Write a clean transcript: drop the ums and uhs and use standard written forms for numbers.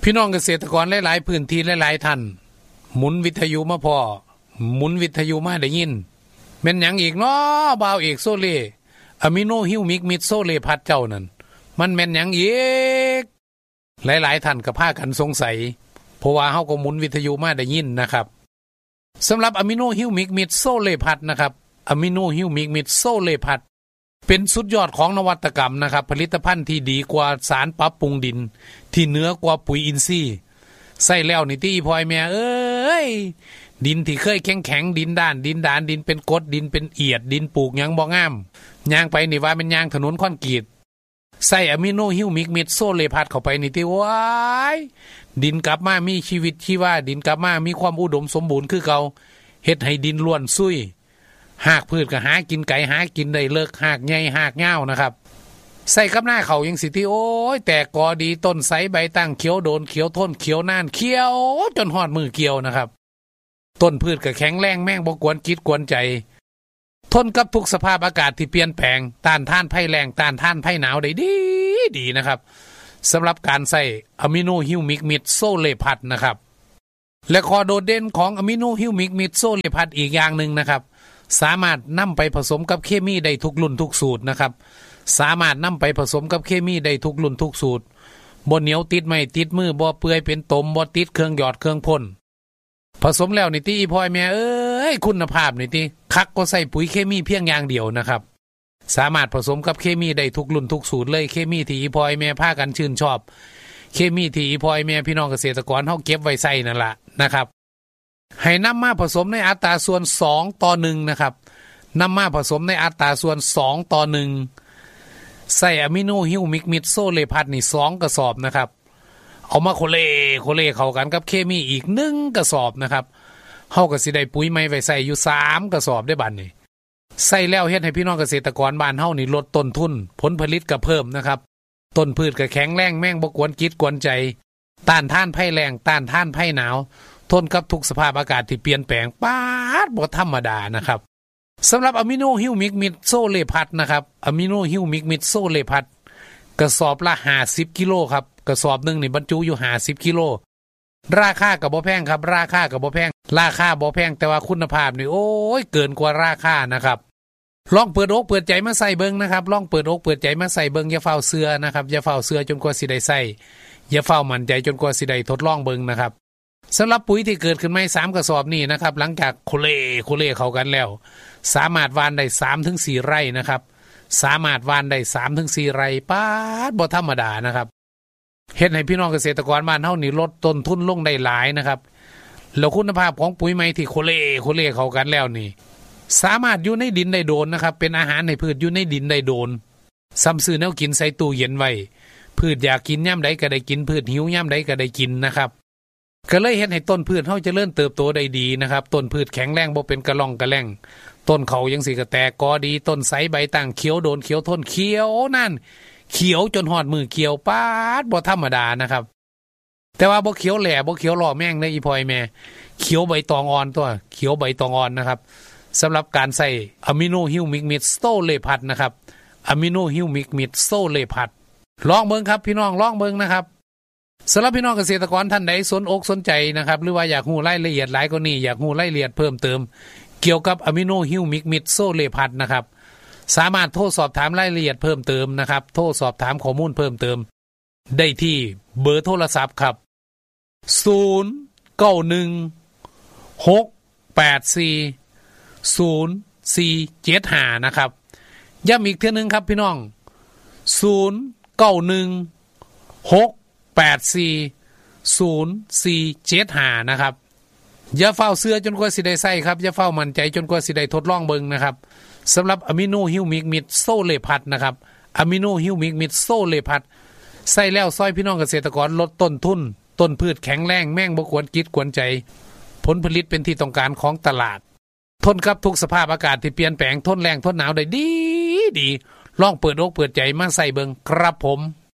พี่น้องเกษตรกรหลายๆพื้นที่หลายๆท่านหมุนวิทยุมาพอหมุนวิทยุมาได้ยินแม่นหยังอีกเนาะบ่าวเอกโซเล่อะมิโนฮิวมิกมิดโซเล่พัดเจ้านั่นมันแม่นหยังอีกหลายๆท่านก็พากันสงสัยเพราะว่าเฮาก็หมุนวิทยุมาได้ยินนะครับสำหรับอะมิโนฮิวมิกมิดโซเล่พัดนะครับอะมิโนฮิวมิกมิดโซเล่พัดเป็นสุดยอดของนวัตกรรมนะครับผลิตภัณฑ์ที่ดีกว่าสารปรับปรุงดินที่เหนือกว่าปุ๋ยอินทรีย์ใส่แล้วนี่ที่พ่อยแม่เอ้ยดินที่เคยแข็งดินด้านดินเป็นกรดดินเป็นเอียดดินปลูกหยังบ่งามย่างไปนี่ว่าเป็นย่างถนนคอนกรีตใส่อะมิโนฮิวมิกมิดโซเล่พัดเข้าไปนี่ที่ว้ายดินกลับมามีชีวิตชีวาดินกลับมามีความอุดมสมบูรณ์คือเก่าเฮ็ดให้ดินล้วนซุยหากพืชก็หากินไก่หากินได้เลิกหากใหญ่หากยาวนะครับใส่กับหน้าเขายังสิที่โอ้ยแต่กอดีต้นไสใบตั้งเขียวโดนเขียวทนเขียวนานเขียวจนหอดมือเกี่ยวนะครับต้นพืชก็แข็งแรงแม่งบ่กวนจิตกวนใจทนกับทุกสภาพอากาศที่เปลี่ยนแปลงต้านทานภัยแล้งต้านทานภัยหนาวได้ดีนะครับสำหรับการใส่อะมิโนฮิวมิกมิดโซเล่พัดนะครับและข้อโดดเด่นของอะมิโนฮิวมิกมิดโซเล่พัดอีกอย่างนึงนะครับสามารถนำไปผสมกับเคมีได้ทุกรุ่นทุกสูตรนะครับสามารถนำไปผสมกับเคมีได้ทุกรุ่นทุกสูตรบ่เหนียวติดไม่ติดมือบ่เปื่อยเป็นตมบ่ติดเครื่องหยอดเครื่องพ่นผสมแล้วนี่ติอีพ่อยแม่เอ้ยคุณภาพนี่ติคักก็ใส่ปุ๋ยเคมีเพียงอย่างเดียวนะครับสามารถผสมกับเคมีได้ทุกรุ่นทุกสูตรเลยเคมีที่อีพ่อยแม่พากันชื่นชอบเคมีที่อีพ่อยแม่พี่น้องเกษตรกรเฮาเก็บไว้ใส่นั่นล่ะนะครับให้นำมาผสมในอัตราส่วน2:1นะครับนำมาผสมในอัตราส่วน2:1ใส่อะมิโนฮิวมิกมิดโซเล่พัดนี่2กระสอบนะครับเอามาโคเล่เข้ากันกับเคมีอีก1กระสอบนะครับเฮาก็สิได้ปุ๋ยใหม่ไว้ใส่อยู่3กระสอบได้บัดนี้ใส่แล้วเฮ็ดให้พี่น้องเกษตรกรบ้านเฮานี่ลดต้นทุนผลผลิตก็เพิ่มนะครับต้นพืชก็แข็งแรงแม่งบ่กวนจิตกวนใจต้านทานภัยแล้งต้านทานภัยหนาวทนกับทุกสภาพอากาศที่เปลี่ยนแปลงป๊าดบ่ธรรมดานะครับสำหรับอะมิโนฮิวมิกมิดโซเล่พัดนะครับอะมิโนฮิวมิกมิดโซเล่พัดกระสอบละ50กิโลครับกระสอบนึงนี่บรรจุอยู่50กิโลราคาก็บ่แพงครับราคาก็บ่แพงแต่ว่าคุณภาพนี่โอ้ยเกินกว่าราคานะครับลองเปิดอกเปิดใจมาใส่เบิ่งนะครับลองเปิดอกเปิดใจมาใส่เบิ่งอย่าเฝ้าเชื่อนะครับอย่าเฝ้าเชื่อจนกว่าสิได้ใส่อย่าเฝ้ามั่นใจจนกว่าสิได้ทดลองเบิ่งนะครับสำหรับปุ๋ยที่เกิดขึ้นใหม่3กระสอบนี่นะครับหลังจากโคเล่เข้ากันแล้วสามารถหว่านได้ 3-4 ไร่นะครับสามารถหว่านได้ 3-4 ไร่ป๊าดบ่ธรรมดานะครับเฮ็ดให้พี่น้องเกษตรกรบ้านเฮานี่ลดต้นทุนลงได้หลายนะครับแล้วคุณภาพของปุ๋ยใหม่ที่โคเล่เข้ากันแล้วนี่สามารถอยู่ในดินได้โดนนะครับเป็นอาหารให้พืชอยู่ในดินได้โดนซ้ำซื้อแนวกินใส่ตู้เย็นไว้พืชอยากกินยามใดก็ได้กินพืชหิวยามใดก็ได้กินนะครับก็เลยเฮ็ดให้ต้นพืชเฮาเจริญเติบโตได้ดีนะครับต้นพืชแข็งแรงบ่เป็นกระล่องกระแล่งต้นเขายังสิก็แตกกอดีต้นไสใบตั้งเขียวโดนเขียวทนเขียวนั่นเขียวจนหอดมือเขียวปาดบ่ธรรมดานะครับแต่ว่าบ่เขียวแหล่บ่เขียวหล่อแม่งได้อีพอยแม่เขียวใบตองอ่อนตัวเขียวใบตองอ่อนนะครับสำหรับการใส่อะมิโนฮิวมิกมิดโซเล่พัดนะครับอะมิโนฮิวมิกมิดโซเล่พัดลองเบิ่งครับพี่น้องลองเบิ่งนะครับสำหรับพี่น้องเกษตรกรท่านใดสนอกสนใจนะครับหรือว่าอยากรู้รายละเอียดหลายกว่านี้อยากรู้รายละเอียดเพิ่มเติมเกี่ยวกับอะมิโนฮิวมิกมิดโซเล่พัดนะครับสามารถโทรสอบถามรายละเอียดเพิ่มเติมนะครับโทรสอบถามข้อมูลเพิ่มเติมได้ที่เบอร์โทรศัพท์ครับ0916840475นะครับย้ำอีกเทื่อนึงครับพี่น้อง0916840475นะครับอย่าเฝ้าเสื้อจนกว่าสิได้ใส่ครับอย่าเฝ้ามั่นใจจนกว่าสิได้ทดลองเบิ่งนะครับสำหรับอะมิโนฮิวมิกมิดโซเล่พัดนะครับอะมิโนฮิวมิกมิดโซเล่พัดใส่แล้วซอยพี่น้องเกษตรกรลดต้นทุนต้นพืชแข็งแรงแม่งบ่กวนจิตกวนใจผลผลิตเป็นที่ต้องการของตลาดทนกับทุกสภาพอากาศที่เปลี่ยนแปลงทนแรงทนหนาวได้ดีลองเปิดอกเปิดใจมาใส่เบิ่งครับผม